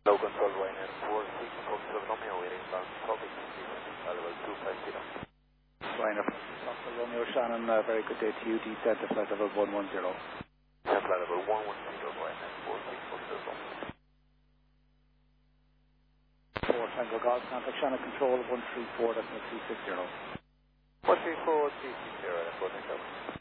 Low control Ryanair 46 Foxtrot Romeo, waiting bound topic, level 250. Ryanair 46 Romeo, Shannon, very good day to you, descent to flight level 110. Flight level 110, Ryanair 46 Foxtrot Romeo. 4 Tango Golf, contact Shannon Control 134, that's 360. 134, 360, that's 460.